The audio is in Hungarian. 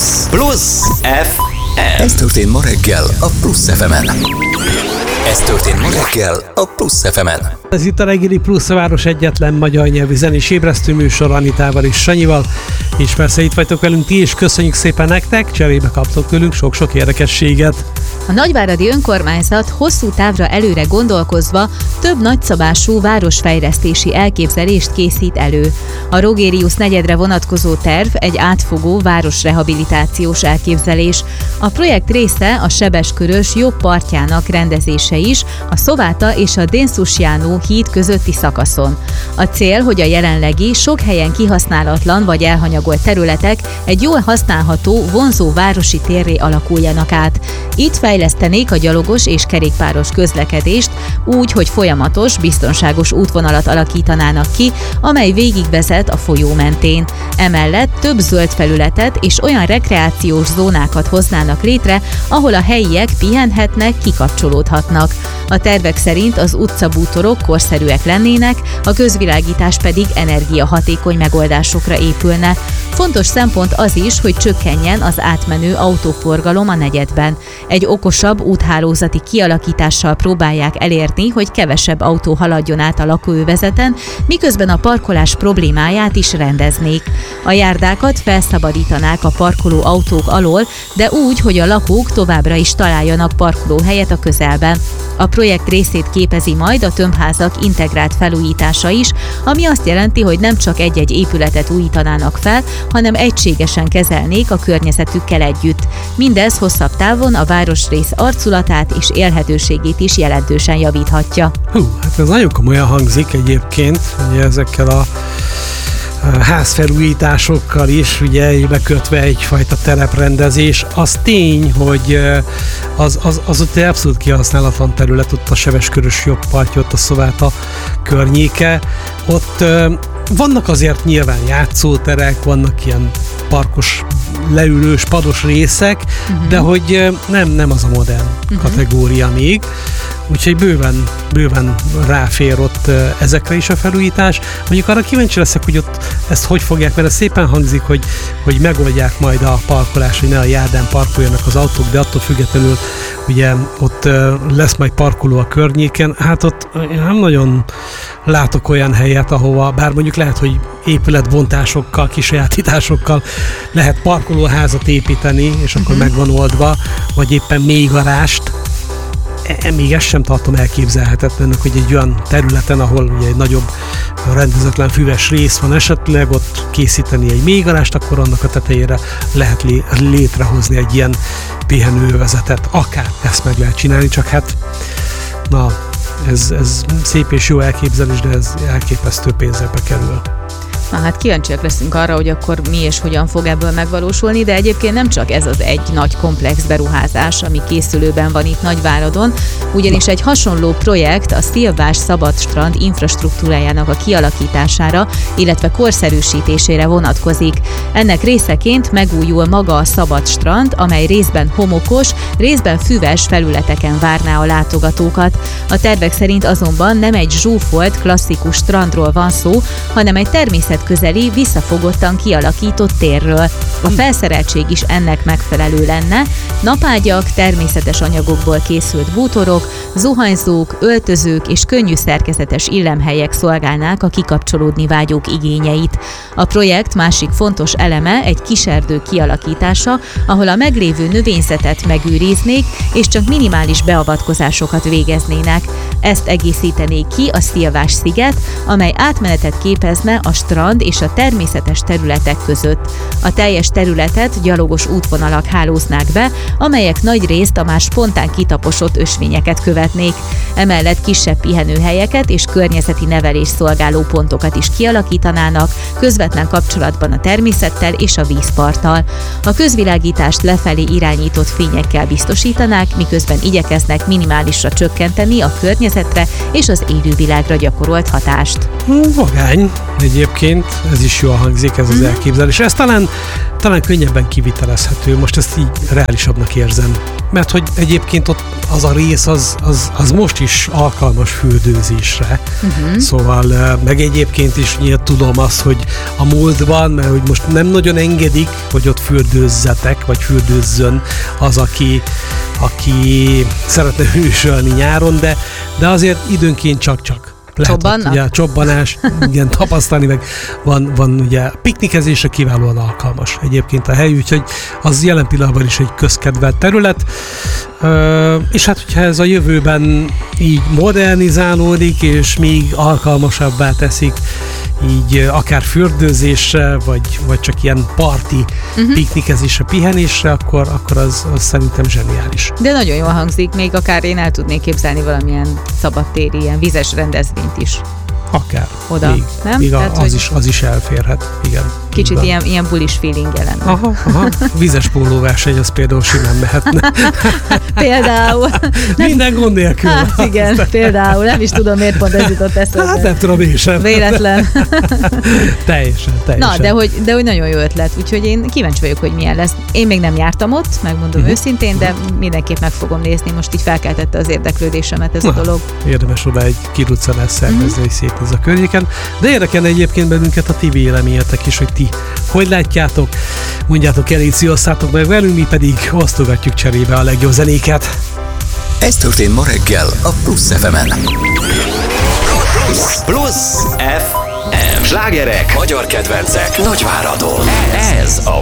Plusz FM. Ez történt ma reggel a Plusz FM-en. Ez itt a reggeli Plusz, a város egyetlen magyar nyelvű zenés ébresztő műsor Anitával és Sanyival. És persze itt vagytok velünk ti, és köszönjük szépen nektek, cserébe kaptok tőlünk sok-sok érdekességet. A nagyváradi önkormányzat hosszú távra előre gondolkozva több nagyszabású városfejlesztési elképzelést készít elő. A Rogérius negyedre vonatkozó terv egy átfogó városrehabilitációs elképzelés. A projekt része a Sebeskörös jobb partjának rendezése is, a Szováta és a Dénszusjánó híd közötti szakaszon. A cél, hogy a jelenlegi, sok helyen kihasználatlan vagy elhanyagolt területek egy jól használható, vonzó városi térré alakuljanak át. Itt fejlesztenék a gyalogos és kerékpáros közlekedést úgy, hogy folyamatos, biztonságos útvonalat alakítanának ki, amely végigvezet a folyó mentén. Emellett több zöld felületet és olyan rekreációs zónákat hoznának létre, ahol a helyiek pihenhetnek, kikapcsolódhatnak. A tervek szerint az utcabútorok korszerűek lennének, a közvilágítás pedig energiahatékony megoldásokra épülne. Fontos szempont az is, hogy csökkenjen az átmenő autóforgalom a negyedben. Egy okosabb úthálózati kialakítással próbálják elérni, hogy kevesebb autó haladjon át a lakóövezeten, miközben a parkolás problémáját is rendeznék. A járdákat felszabadítanák a parkoló autók alól, de úgy, hogy a lakók továbbra is találjanak parkolóhelyet a közelben. A projekt részét képezi majd a tömbházak integrált felújítása is, ami azt jelenti, hogy nem csak egy-egy épületet újítanának fel, hanem egységesen kezelnék a környezetükkel együtt. Mindez hosszabb távon a városrész arculatát és élhetőségét is jelentősen javíthatja. Hát ez nagyon komolyan hangzik egyébként, ugye ezekkel a házfelújításokkal is, ugye bekötve egyfajta tereprendezés. Az tény, hogy az ott egy abszolút kihasználatlan terület, ott a Sebeskörös jobb partja, ott a Szováta környéke. Ott vannak azért nyilván játszóterek, vannak ilyen parkos, leülős, pados részek, de hogy nem az a modern kategória még. Úgyhogy bőven ráfér ott ezekre is a felújítás. Mondjuk arra kíváncsi leszek, hogy ott ezt hogy fogják, mert ez szépen hangzik, hogy megoldják majd a parkolás, hogy ne a járdán parkoljanak az autók, de attól függetlenül ugye ott lesz majd parkoló a környéken. Hát ott nem nagyon látok olyan helyet, ahova, bár mondjuk lehet, hogy épületbontásokkal, kisajátításokkal lehet parkolóházat építeni, és akkor meg van oldva, vagy éppen mélygarást. Még ezt sem tartom elképzelhetetlennek, hogy egy olyan területen, ahol ugye egy nagyobb rendezetlen füves rész van esetleg, ott készíteni egy mélygarást, akkor annak a tetejére lehet létrehozni egy ilyen pihenőövezetet. Akár ezt meg lehet csinálni, csak hát ez szép és jó elképzelés, de ez elképesztő pénzekbe kerül. Na hát kíváncsiak leszünk arra, hogy akkor mi és hogyan fog ebből megvalósulni, de egyébként nem csak ez az egy nagy komplex beruházás, ami készülőben van itt Nagyváradon, ugyanis egy hasonló projekt a Szilvás Szabadstrand infrastruktúrájának a kialakítására, illetve korszerűsítésére vonatkozik. Ennek részeként megújul maga a Szabadstrand, amely részben homokos, részben füves felületeken várná a látogatókat. A tervek szerint azonban nem egy zsúfolt, klasszikus strandról van szó, hanem egy természetközeli, visszafogottan kialakított térről. A felszereltség is ennek megfelelő lenne, napágyak, természetes anyagokból készült bútorok, zuhanyzók, öltözők és könnyű szerkezetes illemhelyek szolgálnák a kikapcsolódni vágyók igényeit. A projekt másik fontos eleme egy kiserdő kialakítása, ahol a meglévő növényzetet megőriznék, és csak minimális beavatkozásokat végeznének. Ezt egészítené ki a Szilvás sziget, amely átmenetet képezne a strand és a természetes területek között. A teljes területet gyalogos útvonalak hálóznák be, amelyek nagyrészt a már spontán kitaposott ösvényeket követnék. Emellett kisebb pihenőhelyeket és környezeti nevelés szolgáló pontokat is kialakítanának, közvetlen kapcsolatban a természettel és a vízparttal. A közvilágítást lefelé irányított fényekkel biztosítanák, miközben igyekeznek minimálisra csökkenteni a környezetre és az élővilágra gyakorolt hatást. Vagány egyébként, ez is jól hangzik, ez az elképzelés. Ez talán talán könnyebben kivitelezhető, most ezt így reálisabbnak érzem. Mert hogy egyébként ott az a rész, az most is alkalmas fürdőzésre. Szóval, meg egyébként is nyilván tudom azt, hogy a múltban, mert hogy most nem nagyon engedik, hogy ott fürdőzzetek, vagy fürdőzzön az, aki szeretne hősölni nyáron, de azért időnként csak. Lehet, ugye, csobbanás, igen, tapasztalni, meg van ugye piknikezésre kiválóan alkalmas egyébként a hely, úgyhogy az jelen pillanatban is egy közkedvelt terület, és hát hogyha ez a jövőben így modernizálódik, és még alkalmasabbá teszik, így akár fürdőzésre, vagy csak ilyen parti piknikezésre, pihenésre, akkor az szerintem zseniális. De nagyon jól hangzik, még akár én el tudnék képzelni valamilyen szabadtéri, ilyen vizes rendezvényt is. Akár. Oda, nem? Még az is elférhet, igen. Kicsit ilyen bulis feeling jelen. Aha. Vizes pólóverseny, az például simán mehetne. Például. Minden gond nélkül. Hát igen, például. Nem is tudom, miért pont ez jutott eszembe. Hát nem tudom én sem. Véletlen. Teljesen. Na, de hogy nagyon jó ötlet, úgyhogy én kíváncsi vagyok, hogy milyen lesz. Én még nem jártam ott, megmondom őszintén, de mindenképp meg fogom nézni. Most így felkeltette az érdeklődésemet ez a dolog. Érdemes oda egy kiruccanást szervezni, hogy szétnéz a környéken. De érdekel egyébként bennünket a ti véleményetek is, hogy ti hogy látjátok, mondjátok el, így szívasszátok meg velünk, mi pedig osztogatjuk cserébe a legjobb zenéket. Ez történt ma reggel a Plusz FM-en. Plusz FM. Slágerek, magyar kedvencek, Nagyváradon. Ez a